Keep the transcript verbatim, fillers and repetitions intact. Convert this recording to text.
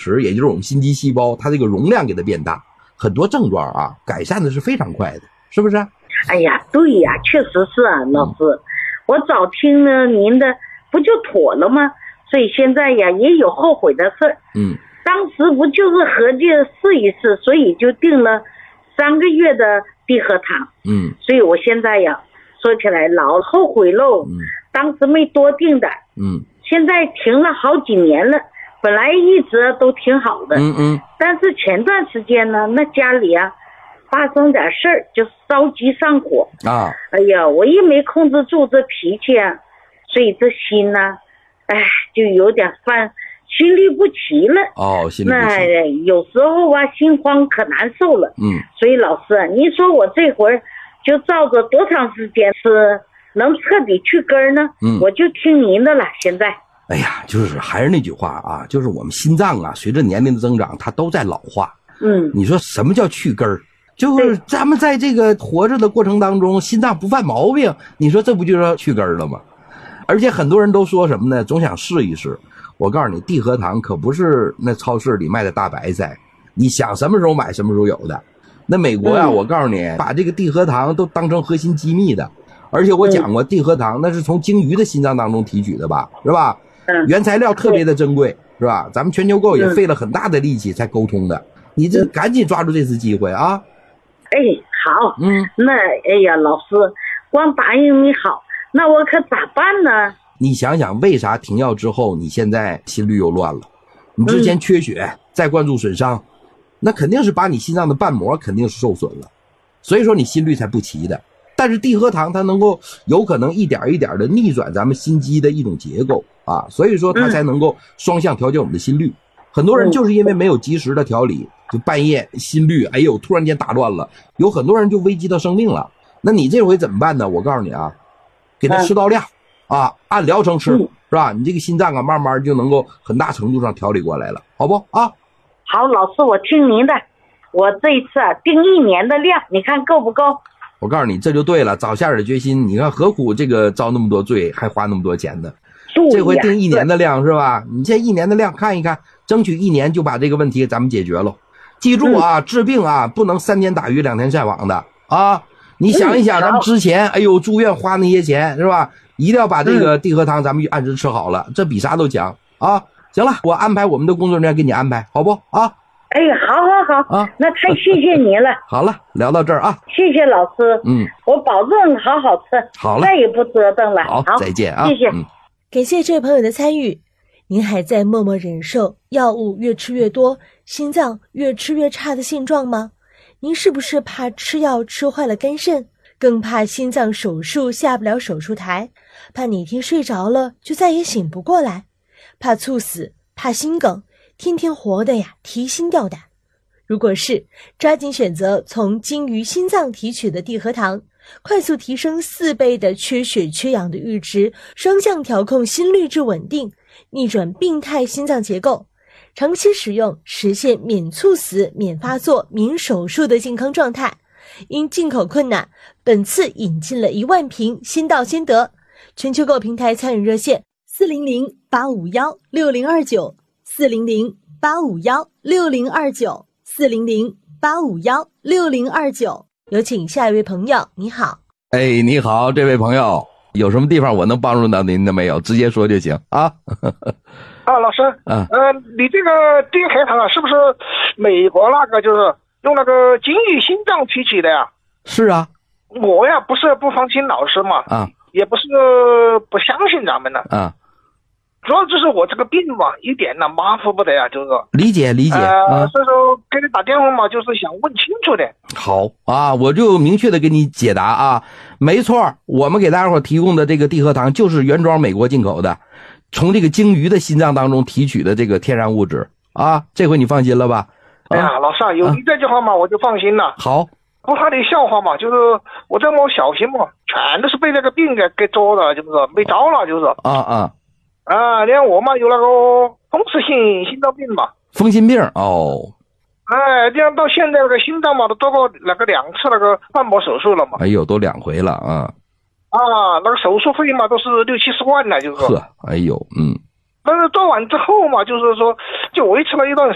池，也就是我们心肌细胞，它这个容量给它变大，很多症状啊改善的是非常快的，是不是？ 哎呀，对呀，确实是啊，老师，嗯、我早听了您的，不就妥了吗？所以现在呀也有后悔的事儿。 嗯， 当时不就是合计试一试，所以就定了三个月的地核糖。 嗯， 所以我现在呀说起来老后悔喽。 嗯， 当时没多定的。 嗯， 现在停了好几年了，本来一直都挺好的。 嗯嗯， 但是前段时间呢，那家里啊发生点事儿，就着急上火啊。 哎呀，我也没控制住这脾气啊，所以这心呢、啊，哎，就有点犯心律不齐了。 哦，心律不齐。 那有时候啊，心慌可难受了。 嗯。 所以老师，你说我这会儿就照着多长时间是能彻底去根呢？ 嗯， 我就听您的了。现在。 哎呀，就是还是那句话啊，就是我们心脏啊，随着年龄的增长，它都在老化。 嗯。 你说什么叫去根儿？就是咱们在这个活着的过程当中，心脏不犯毛病，你说这不就是去根儿了吗？而且很多人都说什么呢？总想试一试。我告诉你，地核糖可不是那超市里卖的大白菜，你想什么时候买什么时候有的。那美国呀、啊嗯，我告诉你，把这个地核糖都当成核心机密的。而且我讲过，地核糖那是从鲸鱼的心脏当中提取的吧，是吧？原材料特别的珍贵，是吧？咱们全球购也费了很大的力气才沟通的。你这赶紧抓住这次机会啊！ 哎，好， 嗯， 那哎呀，老师，光答应你好，那我可咋办呢？ 你想想，为啥停药之后你现在心率又乱了？你之前缺血，嗯、再灌注损伤，那肯定是把你心脏的瓣膜肯定是受损了，所以说你心率才不齐的。但是地核糖它能够有可能一点一点的逆转咱们心肌的一种结构啊，所以说它才能够双向调节我们的心率。很多人就是因为没有及时的调理，就半夜心率哎呦突然间打乱了，有很多人就危及到生命了。那你这回怎么办呢？我告诉你啊，给他吃到量啊，按疗程吃，是吧？你这个心脏啊慢慢就能够很大程度上调理过来了，好不啊？ 好，老师我听您的，我这一次啊定一年的量，你看够不够？ 我告诉你，这就对了，早下点决心。你看何苦这个遭那么多罪，还花那么多钱呢？这回定一年的量是吧？你这一年的量看一看，争取一年就把这个问题咱们解决了。记住啊，嗯、治病啊不能三天打鱼两天晒网的啊！你想一想，咱们之前、嗯、哎呦住院花那些钱是吧？一定要把这个地核糖咱们按时吃好了，这比啥都强啊！行了，我安排我们的工作人员给你安排，好不啊？ 哎，好好好啊，那太谢谢您了。 好了，聊到这儿啊。 谢谢老师， 嗯， 我保证好好吃。 好了， 再也不折腾了。 好， 好再见啊。 谢谢。 嗯， 感谢这位朋友的参与。您还在默默忍受药物越吃越多，心脏越吃越差的现状吗？您是不是怕吃药吃坏了肝肾，更怕心脏手术下不了手术台，怕哪天睡着了就再也醒不过来，怕猝死，怕心梗，天天活的呀提心吊胆？如果是，抓紧选择从鲸鱼心脏提取的地核糖，快速提升四倍的缺血缺氧的阈值，双向调控心率至稳定，逆转病态心脏结构，长期使用实现免猝死、免发作、免手术的健康状态。因进口困难，本次引进了一万瓶，先到先得。全球购平台参与热线四零零八五一六零二九 四零零八五一六零二九四零零八五一六零二九。有请下一位朋友，你好。 哎，你好，这位朋友，有什么地方我能帮助到您的没有？直接说就行啊。 啊，老师， 嗯， 呃，你这个地核糖啊，是不是美国那个就是用那个鲸鱼心脏提取的呀？ 是啊。 我呀不是不放心老师嘛， 啊， 也不是不相信咱们的， 啊。 主要就是我这个病嘛，一点呢马虎不得呀，就是理解理解， 呃，所以说给你打电话嘛，就是想问清楚的。 好啊，我就明确的给你解答啊，没错，我们给大家伙提供的这个地核糖就是原装美国进口的，从这个鲸鱼的心脏当中提取的这个天然物质啊，这回你放心了吧？ 啊、哎呀，老师啊，有你这句话嘛，我就放心了。 好， 不怕你笑话嘛，就是我这么小心嘛，全都是被这个病给给捉的，就是没招了，就是啊啊。 啊，连我嘛有那个风湿性心脏病嘛， 风心病哦， 哎，这样到现在那个心脏嘛都做过那个两次那个瓣膜手术了嘛， 哎呦，都两回了啊， 啊，那个手术费嘛都是六七十万呢，就是呵，哎呦，嗯， 但是做完之后嘛，就是说就维持了一段